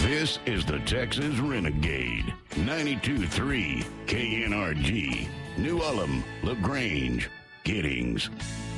This is the Texas Renegade. 92.3 KNRG. New Ulm, LaGrange, Giddings.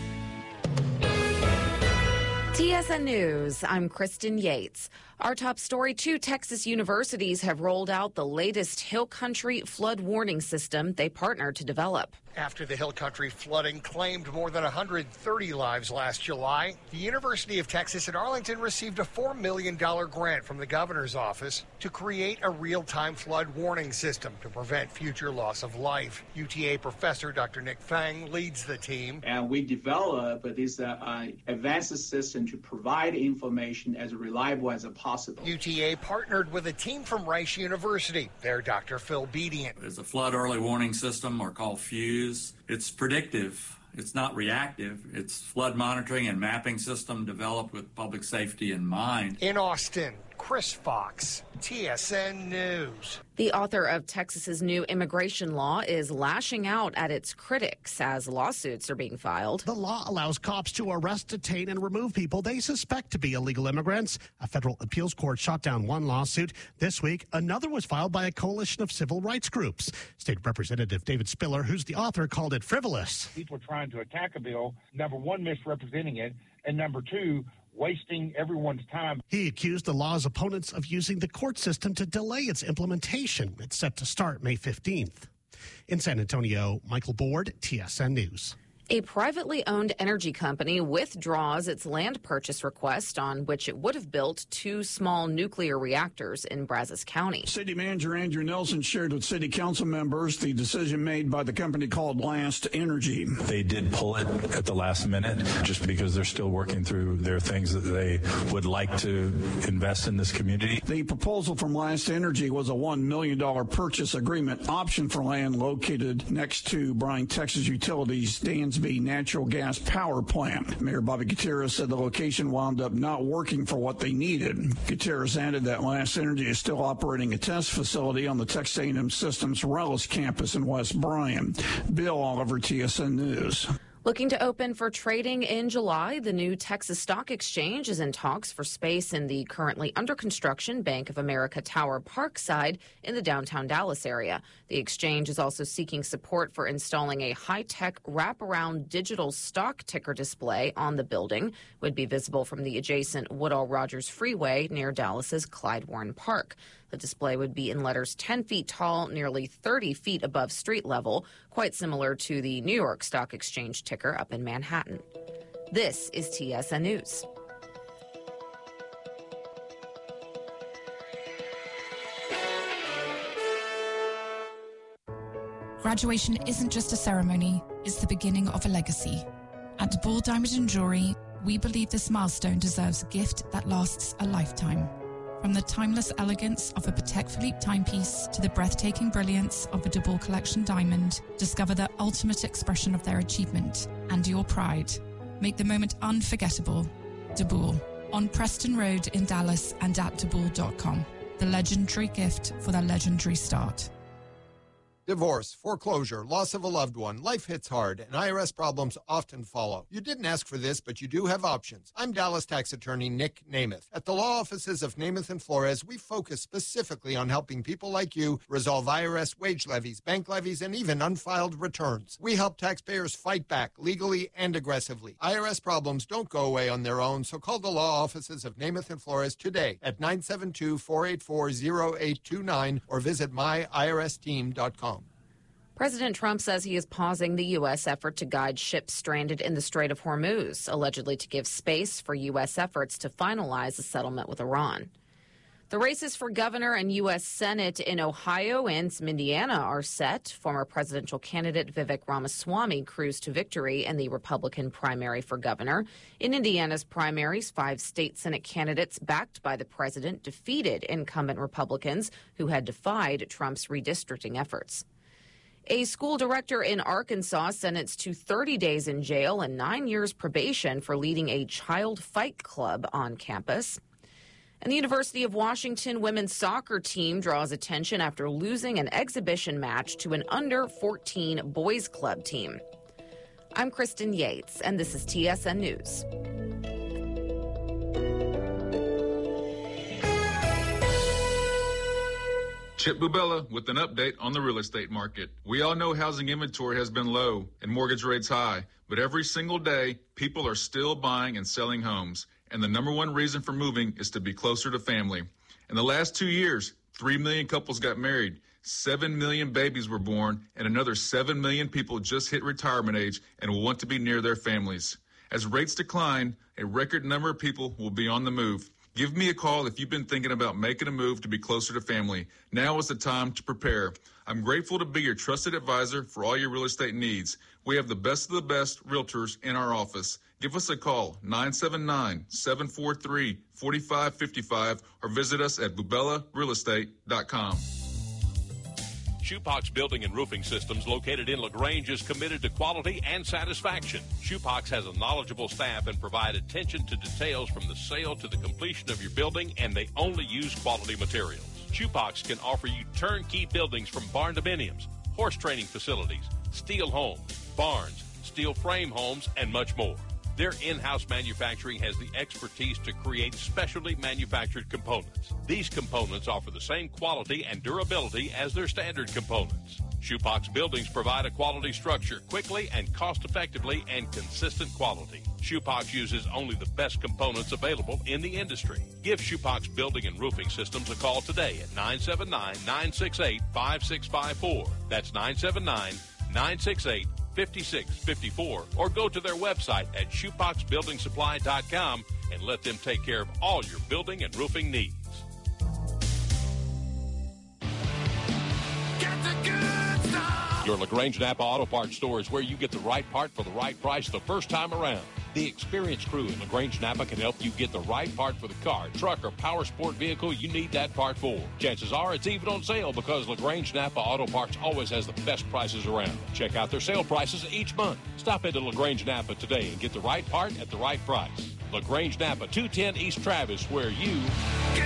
TSN News, I'm Kristen Yates. Our top story, 2 Texas universities have rolled out the latest Hill Country flood warning system they partnered to develop. After the Hill Country flooding claimed more than 130 lives last July, the University of Texas at Arlington received a $4 million grant from the governor's office to create a real-time flood warning system to prevent future loss of life. UTA professor Dr. Nick Fang leads the team. And we develop this advanced system to provide information as reliable as possible. UTA partnered with a team from Rice University. They're Dr. Phil Bedient. There's a flood early warning system, or called FUSE. It's predictive. It's not reactive. It's flood monitoring and mapping system developed with public safety in mind. In Austin, Chris Fox, TSN News. The author of Texas's new immigration law is lashing out at its critics as lawsuits are being filed. The law allows cops to arrest, detain, and remove people they suspect to be illegal immigrants. A federal appeals court shot down one lawsuit. This week, another was filed by a coalition of civil rights groups. State Representative David Spiller, who's the author, called it frivolous. People are trying to attack a bill, number one, misrepresenting it, and number two, wasting everyone's time. He accused the law's opponents of using the court system to delay its implementation. It's set to start May 15th. In San Antonio, Michael Board, TSN News. A privately owned energy company withdraws its land purchase request on which it would have built 2 small nuclear reactors in Brazos County. City Manager Andrew Nelson shared with City Council members the decision made by the company called Last Energy. They did pull it at the last minute just because they're still working through their things that they would like to invest in this community. The proposal from Last Energy was a $1 million purchase agreement option for land located next to Bryan, Texas Utilities' Dansby natural gas power plant. Mayor Bobby Gutierrez said the location wound up not working for what they needed. Gutierrez added that Last Energy is still operating a test facility on the Texas A&M Systems Rellis campus in West Bryan. Bill Oliver, TSN News. Looking to open for trading in July, the new Texas Stock Exchange is in talks for space in the currently under construction Bank of America Tower Parkside in the downtown Dallas area. The exchange is also seeking support for installing a high-tech wraparound digital stock ticker display on the building. Would be visible from the adjacent Woodall Rogers Freeway near Dallas's Clyde Warren Park. The display would be in letters 10 feet tall, nearly 30 feet above street level, quite similar to the New York Stock Exchange ticker up in Manhattan. This is TSN News. Graduation isn't just a ceremony, it's the beginning of a legacy. At Ball Diamond & Jewelry, we believe this milestone deserves a gift that lasts a lifetime. From the timeless elegance of a Patek Philippe timepiece to the breathtaking brilliance of a DeBoer Collection diamond, discover the ultimate expression of their achievement and your pride. Make the moment unforgettable. DeBoer, on Preston Road in Dallas and at DeBoer.com. The legendary gift for their legendary start. Divorce, foreclosure, loss of a loved one, life hits hard, and IRS problems often follow. You didn't ask for this, but you do have options. I'm Dallas tax attorney Nick Namath. At the law offices of Namath and Flores, we focus specifically on helping people like you resolve IRS wage levies, bank levies, and even unfiled returns. We help taxpayers fight back legally and aggressively. IRS problems don't go away on their own, so call the law offices of Namath and Flores today at 972-484-0829 or visit myiRSteam.com. President Trump says he is pausing the U.S. effort to guide ships stranded in the Strait of Hormuz, allegedly to give space for U.S. efforts to finalize a settlement with Iran. The races for governor and U.S. Senate in Ohio and Indiana are set. Former presidential candidate Vivek Ramaswamy cruised to victory in the Republican primary for governor. In Indiana's primaries, 5 state Senate candidates backed by the president defeated incumbent Republicans who had defied Trump's redistricting efforts. A school director in Arkansas sentenced to 30 days in jail and 9 years probation for leading a child fight club on campus. And the University of Washington women's soccer team draws attention after losing an exhibition match to an under-14 boys club team. I'm Kristen Yates, and this is TSN News. Chip Bubella with an update on the real estate market. We all know housing inventory has been low and mortgage rates high, but every single day, people are still buying and selling homes. And the number one reason for moving is to be closer to family. In the last 2 years, 3 million couples got married, 7 million babies were born, and another 7 million people just hit retirement age and will want to be near their families. As rates decline, a record number of people will be on the move. Give me a call if you've been thinking about making a move to be closer to family. Now is the time to prepare. I'm grateful to be your trusted advisor for all your real estate needs. We have the best of the best realtors in our office. Give us a call, 979-743-4555, or visit us at bubellarealestate.com. Shoepox Building and Roofing Systems, located in LaGrange, is committed to quality and satisfaction. Shoepox has a knowledgeable staff and provide attention to details from the sale to the completion of your building, and they only use quality materials. Shoepox can offer you turnkey buildings from barn dominiums, horse training facilities, steel homes, barns, steel frame homes, and much more. Their in-house manufacturing has the expertise to create specially manufactured components. These components offer the same quality and durability as their standard components. Shoepox buildings provide a quality structure quickly and cost-effectively and consistent quality. Shoepox uses only the best components available in the industry. Give Shoepox Building and Roofing Systems a call today at 979-968-5654. That's 979-968-5654. 5654, or go to their website at shoepoxbuildingsupply.com and let them take care of all your building and roofing needs. Get the good stuff! Your LaGrange Napa Auto Parts store is where you get the right part for the right price the first time around. The experienced crew at LaGrange Napa can help you get the right part for the car, truck, or power sport vehicle you need that part for. Chances are it's even on sale because LaGrange Napa Auto Parts always has the best prices around. Check out their sale prices each month. Stop into LaGrange Napa today and get the right part at the right price. LaGrange Napa, 210 East Travis, where you